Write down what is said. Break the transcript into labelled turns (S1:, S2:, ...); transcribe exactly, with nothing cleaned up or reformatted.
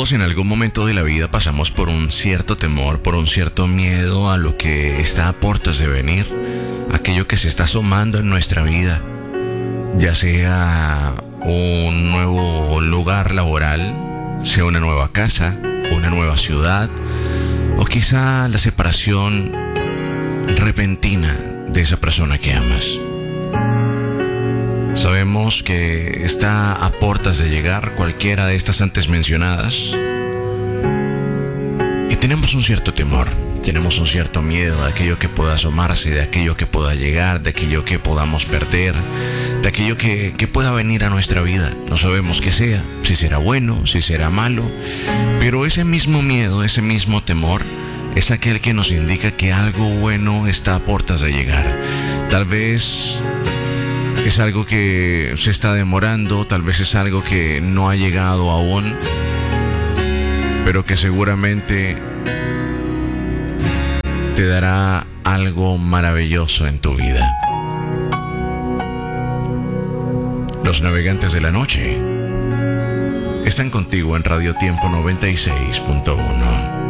S1: Todos en algún momento de la vida pasamos por un cierto temor, por un cierto miedo a lo que está a puertas de venir, aquello que se está asomando en nuestra vida, ya sea un nuevo lugar laboral, sea una nueva casa, una nueva ciudad, o quizá la separación repentina de esa persona que amas. Sabemos que está a puertas de llegar cualquiera de estas antes mencionadas y tenemos un cierto temor, tenemos un cierto miedo de aquello que pueda asomarse, de aquello que pueda llegar, de aquello que podamos perder, de aquello que, que pueda venir a nuestra vida. No sabemos qué sea, si será bueno, si será malo, pero ese mismo miedo, ese mismo temor es aquel que nos indica que algo bueno está a puertas de llegar. Tal vez es algo que se está demorando, tal vez es algo que no ha llegado aún, pero que seguramente te dará algo maravilloso en tu vida. Los navegantes de la noche están contigo en Radio Tiempo noventa y seis punto uno.